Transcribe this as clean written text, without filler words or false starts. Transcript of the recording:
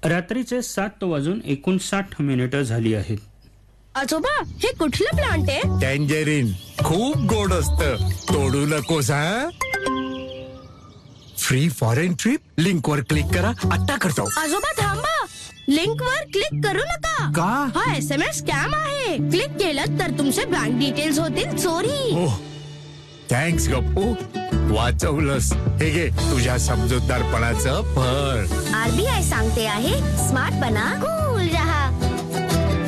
रात्रीचे 7:59 झाली आहेत. आजोबा, हे कुठलं प्लांट आहे? टँजरीन खूप गोड असतं, तोडू नकोस हा. फ्री फॉरेन ट्रिप लिंक वर क्लिक करा, आता करतो. आजोबा थांबा, लिंक वर क्लिक करू नका. का? हा SMS स्कॅम आहे. क्लिक केलं तर तुमचे बँक डिटेल्स होतील चोरी. थँक्स गप्पू, वाचवलंस. हे घे तुझ्या समजूतदारपणाचं फळ. RBI सांगते आहे, स्मार्ट बना.